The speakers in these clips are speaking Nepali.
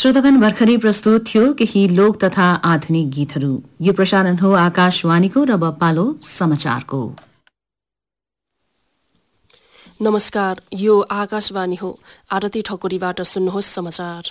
श्रोतागण भर्खरै प्रस्तुत थियो केही लोक तथा आधुनिक गीतहरू। यो प्रसारण हो आकाशवाणीको र पालो समाचारको। नमस्कार, यो आकाशवाणी हो। आरती ठकुरीबाट सुन्नुहोस् समाचार।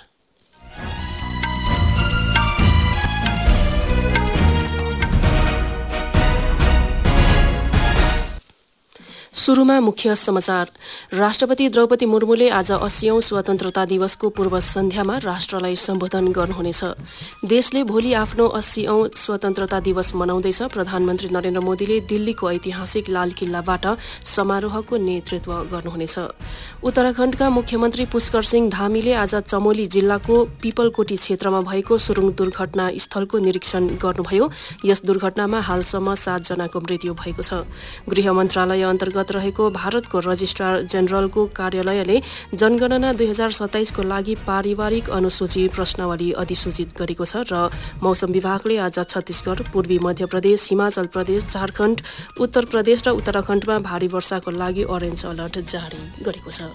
सुरुमा मुख्य समाचार। राष्ट्रपति द्रौपदी मुर्मुले आज 80औं स्वतन्त्रता दिवसको पूर्व सन्ध्यामा राष्ट्रलाई सम्बोधन गर्नुहुनेछ। देशले भोलि आफ्नो 80औं स्वतन्त्रता दिवस मनाउँदैछ। प्रधानमन्त्री नरेन्द्र मोदीले दिल्लीको ऐतिहासिक लाल किल्लाबाट समारोहको नेतृत्व गर्नुहुनेछ। उत्तराखण्डका मुख्यमन्त्री पुष्कर सिंह धामीले आज चमोली जिल्लाको पिपलकोटी क्षेत्रमा भएको सुरुङ दुर्घटना स्थलको निरीक्षण गर्नुभयो। यस दुर्घटनामा हालसम्म 7 जनाको मृत्यु भएको छ। गृह मन्त्रालय अन्तर्गत रहेको भारतको रजिस्ट्रार जेनरलको कार्यालयले जनगणना 2027 को लागि पारिवारिक अनुसूची प्रश्नावली अधिसूचित गरेको छ र मौसम विभागले आज छत्तीसगढ़, पूर्वी मध्य प्रदेश, हिमाचल प्रदेश, झारखण्ड, उत्तर प्रदेश र उत्तराखण्डमा भारी वर्षाको लागि अरेन्ज अलर्ट जारी गरेको छ।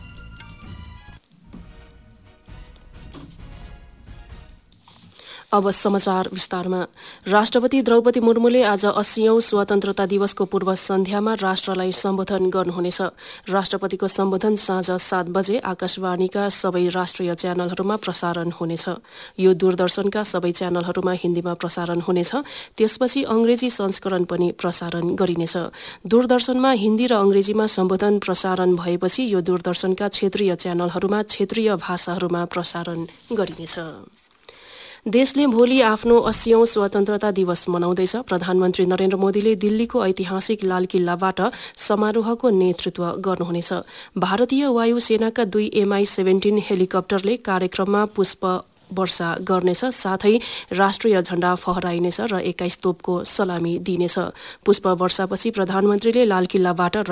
अब समाचार विस्तारमा। राष्ट्रपति द्रौपदी मुर्मुले आज 80औं स्वतन्त्रता दिवसको पूर्व सन्ध्यामा राष्ट्रलाई सम्बोधन गर्नुहुनेछ। राष्ट्रपतिको सम्बोधन साँझ 7 बजे आकाशवाणीका सबै राष्ट्रिय च्यानलहरूमा प्रसारण हुनेछ। यो दूरदर्शनका सबै च्यानलहरूमा हिन्दीमा प्रसारण हुनेछ। त्यसपछि अंग्रेजी संस्करण पनि प्रसारण गरिनेछ। दूरदर्शनमा हिन्दी र अंग्रेजीमा सम्बोधन प्रसारण भएपछि यो दूरदर्शनका क्षेत्रीय च्यानलहरूमा क्षेत्रीय भाषाहरूमा प्रसारण गरिनेछ। देशले भोलि आफ्नो 80औं स्वतन्त्रता दिवस मनाउँदैछ। प्रधानमन्त्री नरेन्द्र मोदीले दिल्लीको ऐतिहासिक लाल किल्लाबाट समारोहको नेतृत्व गर्नुहुनेछ। भारतीय वायुसेनाका 2 MI-17 हेलिकप्टरले कार्यक्रममा पुष्प वर्षा गर्नेछ। साथै राष्ट्रिय झण्डा फहराइनेछ र 21 तोपको सलामी दिइनेछ। पुष्प वर्षापछि प्रधानमन्त्रीले लाल किल्लाबाट